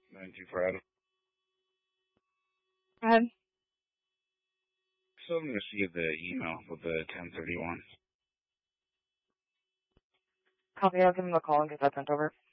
924 Adam. Go ahead. So I'm going to see the email with the 1031. Copy, I'll give him a call and get that sent over.